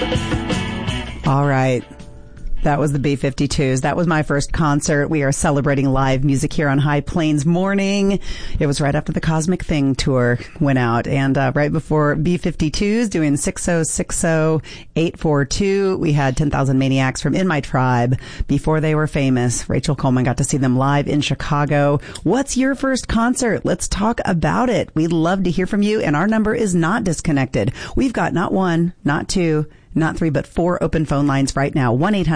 All right. That was the B-52s. That was my first concert. We are celebrating live music here on High Plains Morning. It was right after the Cosmic Thing tour went out. And right before B-52s doing 6060-842, we had 10,000 Maniacs from In My Tribe before they were famous. Rachel Coleman got to see them live in Chicago. What's your first concert? Let's talk about it. We'd love to hear from you, and our number is not disconnected. We've got not one, not two, not three, but four open phone lines right now.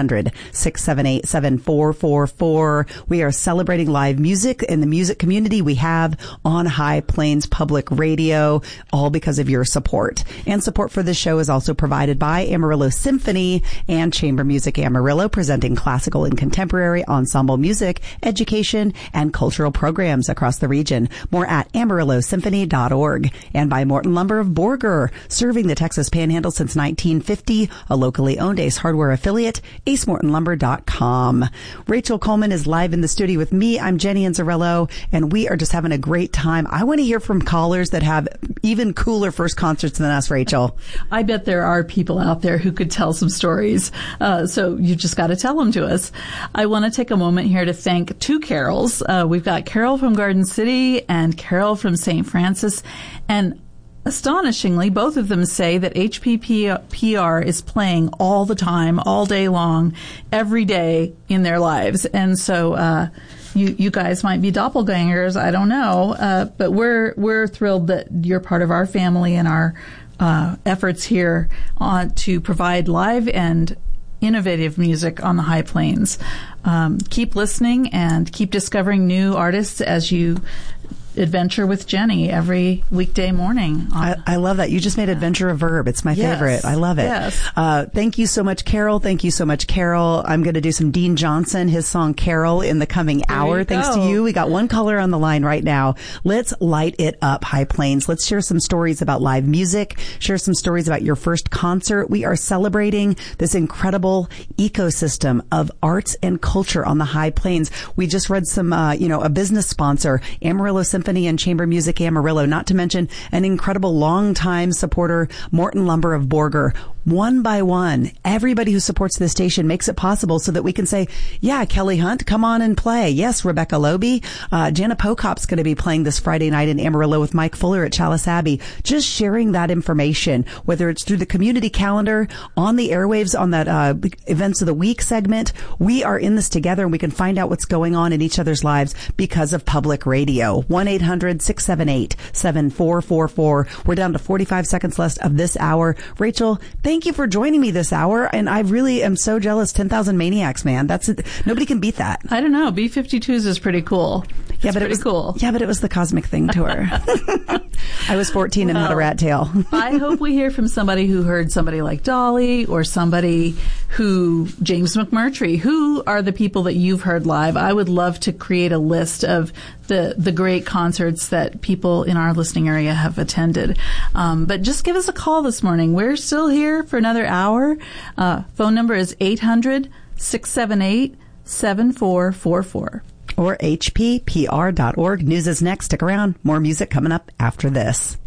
1-800-678-7444. We are celebrating live music in the music community we have on High Plains Public Radio, all because of your support. And support for this show is also provided by Amarillo Symphony and Chamber Music Amarillo, presenting classical and contemporary ensemble music, education, and cultural programs across the region. More at AmarilloSymphony.org. And by Morton Lumber of Borger, serving the Texas Panhandle since 1950. A locally owned Ace Hardware affiliate, acemortonlumber.com. Rachel Coleman is live in the studio with me. I'm Jenny Anzarello, and we are just having a great time. I want to hear from callers that have even cooler first concerts than us, Rachel. I bet there are people out there who could tell some stories. So you just got to tell them to us. I want to take a moment here to thank two Carols. We've got Carol from Garden City and Carol from St. Francis. And astonishingly, both of them say that HPPR is playing all the time, all day long, every day in their lives. And so you guys might be doppelgangers, I don't know, but we're thrilled that you're part of our family and our efforts here to provide live and innovative music on the High Plains. Keep listening and keep discovering new artists as you adventure with Jenny every weekday morning. I love that. You just made adventure a verb. It's my favorite. I love it. Yes. Thank you so much, Carol. Thank you so much, Carol. I'm going to do some Dean Johnson, his song Carol, in the coming hour. Thanks to you. We got one caller on the line right now. Let's light it up, High Plains. Let's share some stories about live music, share some stories about your first concert. We are celebrating this incredible ecosystem of arts and culture on the High Plains. We just read some, a business sponsor, Amarillo Symphony and Chamber Music Amarillo, not to mention an incredible longtime supporter, Morton Lumber of Borger. One by one, everybody who supports this station makes it possible so that we can say, yeah, Kelly Hunt, come on and play. Yes, Rebecca Loby. Jana Pokop's going to be playing this Friday night in Amarillo with Mike Fuller at Chalice Abbey. Just sharing that information, whether it's through the community calendar, on the airwaves, on that Events of the Week segment. We are in this together, and we can find out what's going on in each other's lives because of public radio. 1-800-678-7444. We're down to 45 seconds left of this hour. Rachel, thank you for joining me this hour, and I really am so jealous. 10,000 Maniacs, man. That's it. Nobody can beat that. I don't know. B-52s is pretty cool. Yeah, but it was cool. Yeah, but it was the Cosmic Thing tour. I was 14 and had a rat tail. I hope we hear from somebody who heard somebody like Dolly or somebody who, James McMurtry. Who are the people that you've heard live? I would love to create a list of the great concerts that people in our listening area have attended. But just give us a call this morning. We're still here for another hour. Phone number is 800-678-7444. Or hppr.org. News is next. Stick around. More music coming up after this.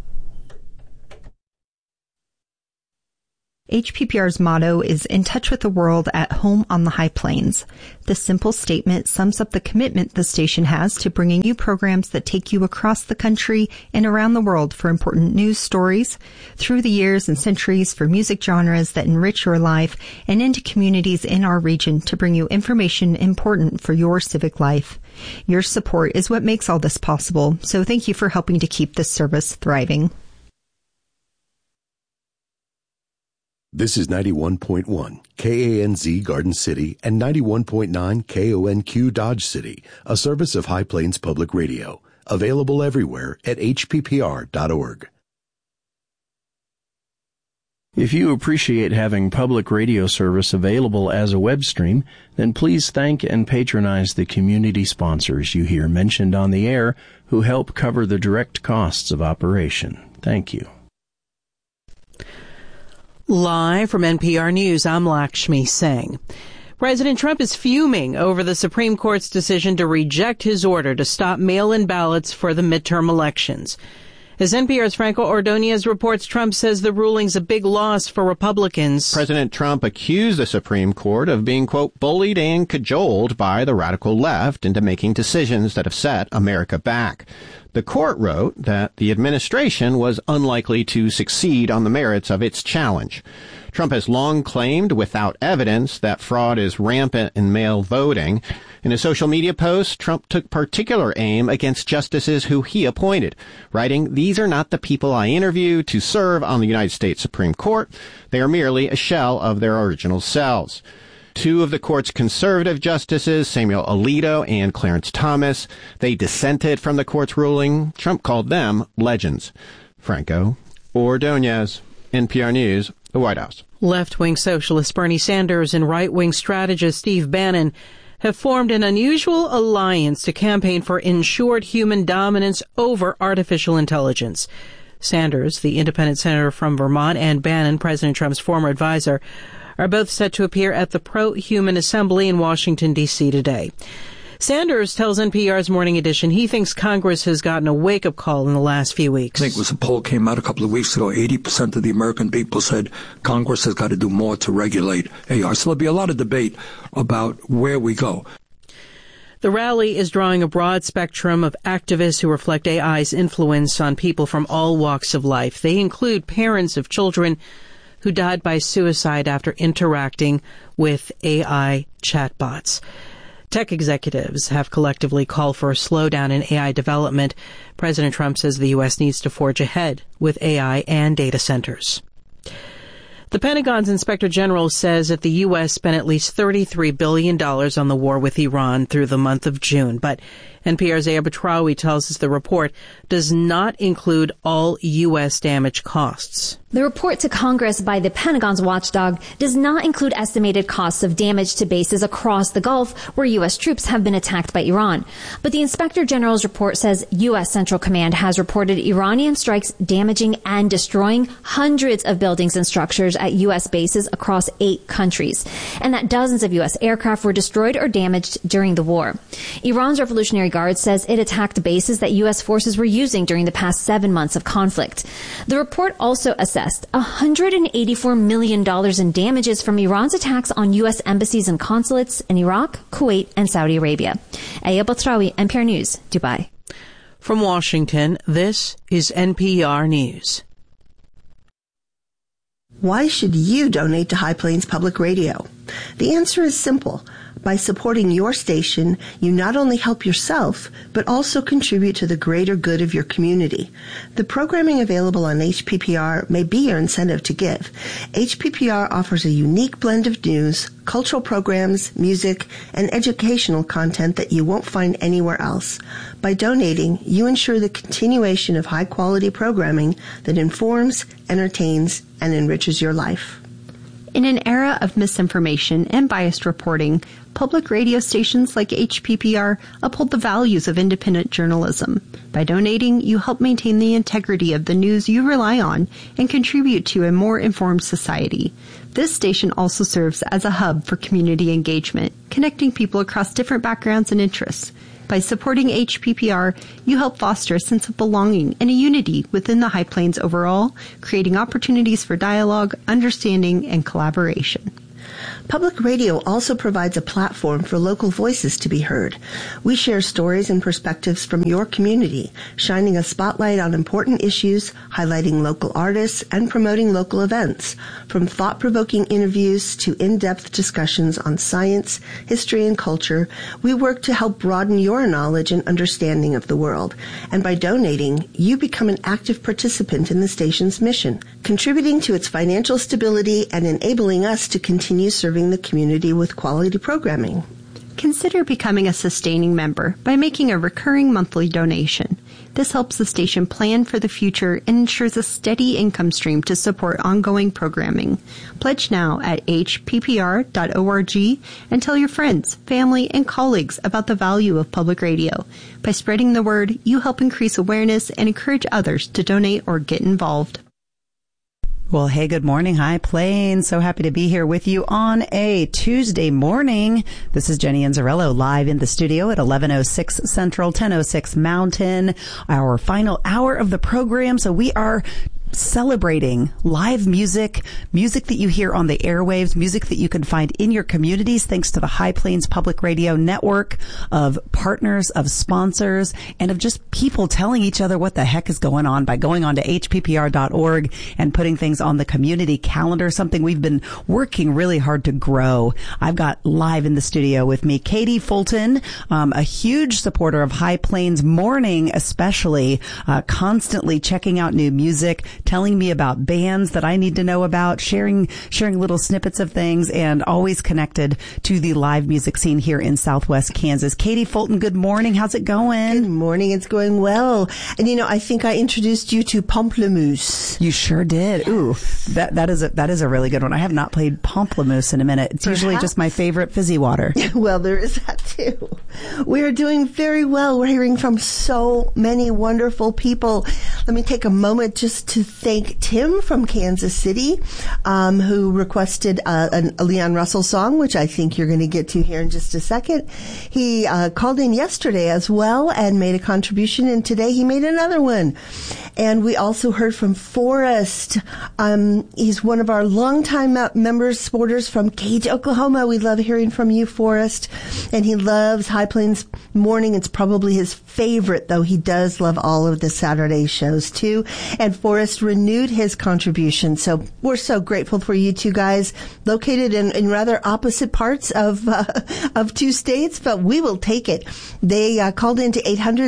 HPPR's motto is in touch with the world at home on the High Plains. This simple statement sums up the commitment the station has to bringing you programs that take you across the country and around the world for important news stories, through the years and centuries for music genres that enrich your life, and into communities in our region to bring you information important for your civic life. Your support is what makes all this possible, so thank you for helping to keep this service thriving. This is 91.1 KANZ Garden City and 91.9 KONQ Dodge City, a service of High Plains Public Radio, available everywhere at hppr.org. If you appreciate having public radio service available as a web stream, then please thank and patronize the community sponsors you hear mentioned on the air who help cover the direct costs of operation. Thank you. Live from NPR News, I'm Lakshmi Singh. President Trump is fuming over the Supreme Court's decision to reject his order to stop mail-in ballots for the midterm elections. As NPR's Franco Ordonez reports, Trump says the ruling's a big loss for Republicans. President Trump accused the Supreme Court of being, quote, bullied and cajoled by the radical left into making decisions that have set America back. The court wrote that the administration was unlikely to succeed on the merits of its challenge. Trump has long claimed, without evidence, that fraud is rampant in mail voting. In a social media post, Trump took particular aim against justices who he appointed, writing, "These are not the people I interviewed to serve on the United States Supreme Court. They are merely a shell of their original selves." Two of the court's conservative justices, Samuel Alito and Clarence Thomas, they dissented from the court's ruling. Trump called them legends. Franco Ordonez, NPR News, the White House. Left-wing socialist Bernie Sanders and right-wing strategist Steve Bannon have formed an unusual alliance to campaign for ensured human dominance over artificial intelligence. Sanders, the independent senator from Vermont, and Bannon, President Trump's former advisor, are both set to appear at the Pro-Human Assembly in Washington, D.C. today. Sanders tells NPR's Morning Edition he thinks Congress has gotten a wake-up call in the last few weeks. I think it was a poll came out a couple of weeks ago. 80% of the American people said Congress has got to do more to regulate AI. So there'll be a lot of debate about where we go. The rally is drawing a broad spectrum of activists who reflect AI's influence on people from all walks of life. They include parents of children who died by suicide after interacting with AI chatbots. Tech executives have collectively called for a slowdown in AI development. President Trump says the U.S. needs to forge ahead with AI and data centers. The Pentagon's Inspector General says that the U.S. spent at least $33 billion on the war with Iran through the month of June. But NPR's Aya Batrawi tells us the report does not include all U.S. damage costs. The report to Congress by the Pentagon's watchdog does not include estimated costs of damage to bases across the Gulf where U.S. troops have been attacked by Iran. But the Inspector General's report says U.S. Central Command has reported Iranian strikes damaging and destroying hundreds of buildings and structures at U.S. bases across 8 countries, and that dozens of U.S. aircraft were destroyed or damaged during the war. Iran's Revolutionary Guard says it attacked bases that U.S. forces were using during the past 7 months of conflict. The report also assessed $184 million in damages from Iran's attacks on U.S. embassies and consulates in Iraq, Kuwait, and Saudi Arabia. Aya Batrawi, NPR News, Dubai. From Washington, this is NPR News. Why should you donate to High Plains Public Radio? The answer is simple. By supporting your station, you not only help yourself, but also contribute to the greater good of your community. The programming available on HPPR may be your incentive to give. HPPR offers a unique blend of news, cultural programs, music, and educational content that you won't find anywhere else. By donating, you ensure the continuation of high-quality programming that informs, entertains, and enriches your life. In an era of misinformation and biased reporting, public radio stations like HPPR uphold the values of independent journalism. By donating, you help maintain the integrity of the news you rely on and contribute to a more informed society. This station also serves as a hub for community engagement, connecting people across different backgrounds and interests. By supporting HPPR, you help foster a sense of belonging and a unity within the High Plains overall, creating opportunities for dialogue, understanding, and collaboration. Public radio also provides a platform for local voices to be heard. We share stories and perspectives from your community, shining a spotlight on important issues, highlighting local artists, and promoting local events. From thought-provoking interviews to in-depth discussions on science, history, and culture, we work to help broaden your knowledge and understanding of the world. And by donating, you become an active participant in the station's mission, contributing to its financial stability and enabling us to continue serving the community with quality programming. Consider becoming a sustaining member by making a recurring monthly donation. This helps the station plan for the future and ensures a steady income stream to support ongoing programming. Pledge now at hppr.org and tell your friends, family, and colleagues about the value of public radio. By spreading the word, you help increase awareness and encourage others to donate or get involved. Well, hey, good morning, High Plains. So happy to be here with you on a Tuesday morning. This is Jenny Inzarello live in the studio at 11:06 Central, 10:06 Mountain, our final hour of the program. So we are celebrating live music that you hear on the airwaves, music that you can find in your communities thanks to the High Plains Public Radio network of partners, of sponsors, and of just people telling each other what the heck is going on by going on to hppr.org and putting things on the community calendar, something we've been working really hard to grow. I've got live in the studio with me Katie Fulton, a huge supporter of High Plains Morning, especially constantly checking out new music, telling me about bands that I need to know about, sharing little snippets of things, and always connected to the live music scene here in Southwest Kansas. Katie Fulton, good morning. How's it going? Good morning. It's going well. And I think I introduced you to Pamplemousse. You sure did. Ooh, that is a really good one. I have not played Pamplemousse in a minute. It's usually just my favorite fizzy water. Well, there is that too. We are doing very well. We're hearing from so many wonderful people. Let me take a moment just to thank Tim from Kansas City, who requested a Leon Russell song, which I think you're going to get to here in just a second. He called in yesterday as well and made a contribution, and today he made another one. And we also heard from Forrest. He's one of our longtime members, supporters from Gage, Oklahoma. We love hearing from you, Forrest. And he loves High Plains Morning. It's probably his favorite, though he does love all of the Saturday shows too. And Forrest renewed his contribution. So we're so grateful for you two guys, located in rather opposite parts of two states, but we will take it. They called into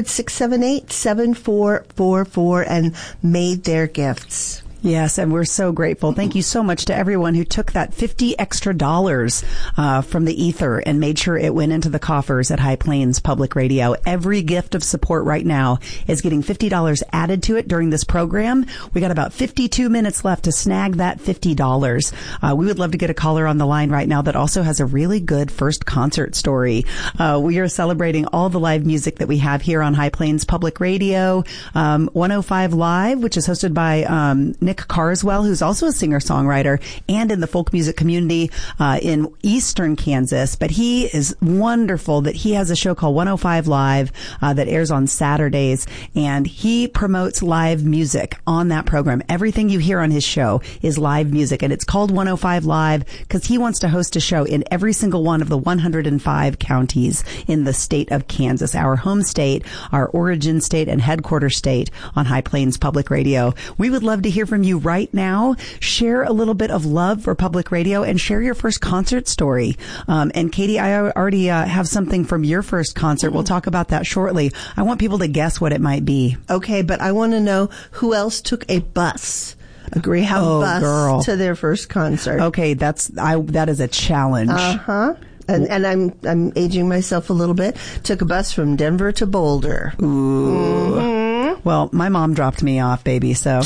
800-678-7444 and made their gifts. Yes, and we're so grateful. Thank you so much to everyone who took that $50 extra from the ether and made sure it went into the coffers at High Plains Public Radio. Every gift of support right now is getting $50 added to it during this program. We got about 52 minutes left to snag that $50. We would love to get a caller on the line right now that also has a really good first concert story. We are celebrating all the live music that we have here on High Plains Public Radio, 105 Live, which is hosted by Nick Carswell, who's also a singer-songwriter and in the folk music community in eastern Kansas. But he is wonderful that he has a show called 105 Live that airs on Saturdays, and he promotes live music on that program. Everything you hear on his show is live music, and it's called 105 Live because he wants to host a show in every single one of the 105 counties in the state of Kansas, our home state, our origin state, and headquarters state on High Plains Public Radio. We would love to hear from you right now. Share a little bit of love for public radio and share your first concert story. And Katie, I already have something from your first concert. We'll talk about that shortly. I want people to guess what it might be. Okay, but I want to know who else took a Greyhound bus to their first concert. Okay, that is a challenge. Uh-huh. And I'm aging myself a little bit. Took a bus from Denver to Boulder. Ooh. Mm-hmm. Well, my mom dropped me off, baby, so.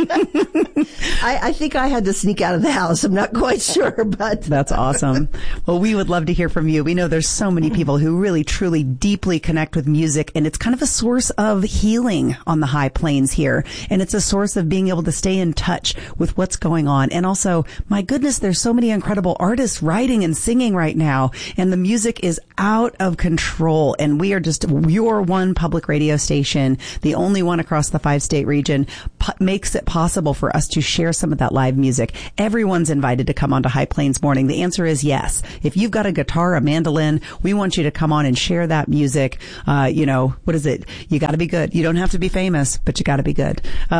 I think I had to sneak out of the house. I'm not quite sure, but. That's awesome. Well, we would love to hear from you. We know there's so many people who really, truly, deeply connect with music, and it's kind of a source of healing on the High Plains here. And it's a source of being able to stay in touch with what's going on. And also, my goodness, there's so many incredible artists writing and singing right now, and the music is out of control. And we are just your one public radio station, the only one across the 5-state region, makes it possible for us to share some of that live music. Everyone's invited to come on to High Plains Morning. The answer is yes. If you've got a guitar, a mandolin, we want you to come on and share that music. What is it? You got to be good. You don't have to be famous, but you got to be good.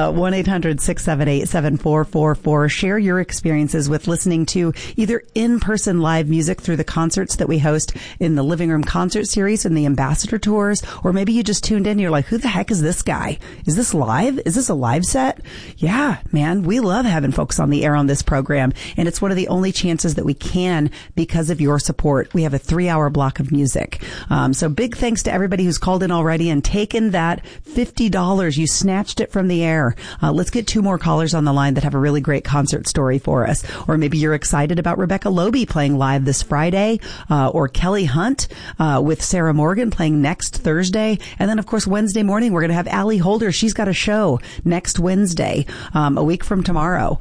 1-800-678-7444. Share your experiences with listening to either in-person live music through the concerts that we host in the Living Room Concert Series and the Ambassador Tours, or maybe you just tuned in and you're like, who the heck is this guy? Is this live? Is this a live set? Yeah, man, we love having folks on the air on this program, and it's one of the only chances that we can because of your support. We have a 3-hour block of music. So big thanks to everybody who's called in already and taken that $50. You snatched it from the air. Let's get 2 more callers on the line that have a really great concert story for us. Or maybe you're excited about Rebecca Loby playing live this Friday, or Kelly Hunt with Sarah Morgan playing next Thursday. And then, of course, Wednesday morning, we're going to have Allie Holder. She's got a show next Wednesday, a week from tomorrow. tomorrow.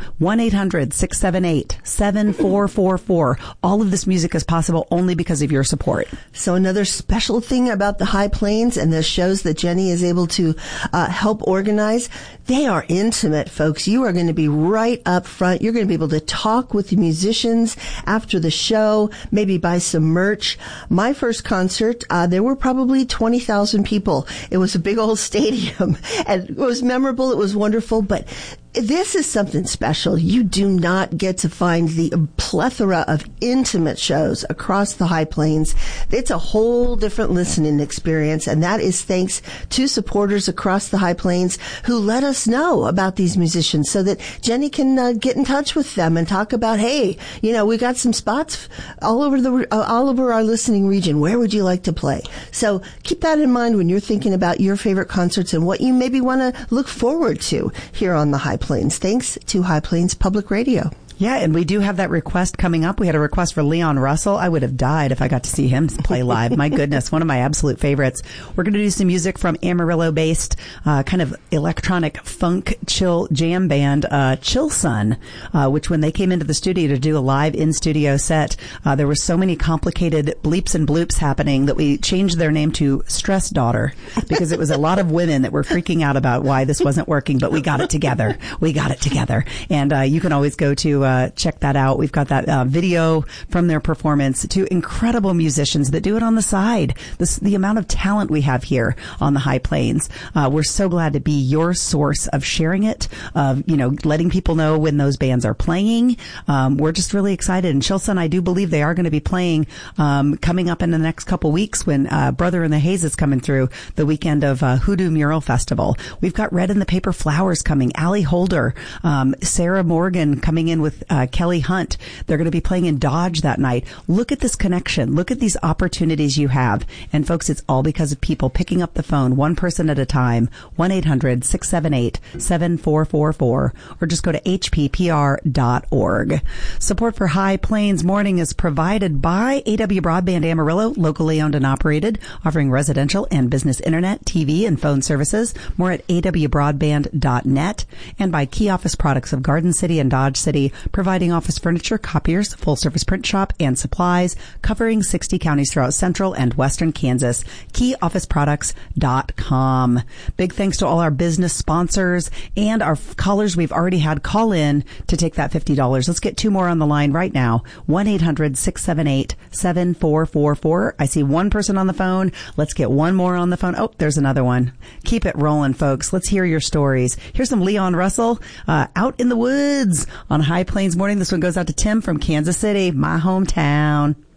1-800-678-7444. All of this music is possible only because of your support. So another special thing about the High Plains and the shows that Jenny is able to help organize, they are intimate, folks. You are going to be right up front. You're going to be able to talk with the musicians after the show, maybe buy some merch. My first concert, there were probably 20,000 people. It was a big old stadium, and it was memorable. It was wonderful, but this is something special. You do not get to find the plethora of intimate shows across the High Plains. It's a whole different listening experience, and that is thanks to supporters across the High Plains who let us know about these musicians so that Jenny can get in touch with them and talk about, hey, we got some spots all over our listening region. Where would you like to play? So keep that in mind when you're thinking about your favorite concerts and what you maybe want to look forward to here on the High Plains. Thanks to High Plains Public Radio. Yeah, and we do have that request coming up. We had a request for Leon Russell. I would have died if I got to see him play live. My goodness, one of my absolute favorites. We're going to do some music from Amarillo-based kind of electronic funk chill jam band, Chill Sun, which when they came into the studio to do a live in-studio set, there were so many complicated bleeps and bloops happening that we changed their name to Stress Daughter because it was a lot of women that were freaking out about why this wasn't working, but we got it together. And you can always go to check that out. We've got that video from their performance. Two incredible musicians that do it on the side. The amount of talent we have here on the High Plains. We're so glad to be your source of sharing it, of letting people know when those bands are playing. We're just really excited. And Chill Sun, I do believe they are going to be playing coming up in the next couple weeks when Brother in the Haze is coming through the weekend of Hoodoo Mural Festival. We've got Red in the Paper Flowers coming. Allie Holder, Sarah Morgan coming in with Kelly Hunt. They're going to be playing in Dodge that night. Look at this connection. Look at these opportunities you have. And folks, it's all because of people picking up the phone one person at a time. 1-800-678-7444 or just go to hppr.org. Support for High Plains Morning is provided by AW Broadband Amarillo, locally owned and operated, offering residential and business internet, TV, and phone services. More at awbroadband.net, and by Key Office Products of Garden City and Dodge City, providing office furniture, copiers, full-service print shop, and supplies, covering 60 counties throughout central and western Kansas. KeyOfficeProducts.com. Big thanks to all our business sponsors and our callers we've already had call in to take that $50. Let's get two more on the line right now. 1-800-678-7444. I see one person on the phone. Let's get one more on the phone. Oh, there's another one. Keep it rolling, folks. Let's hear your stories. Here's some Leon Russell, Out in the Woods on High Plains Morning. This one goes out to Tim from Kansas City, my hometown.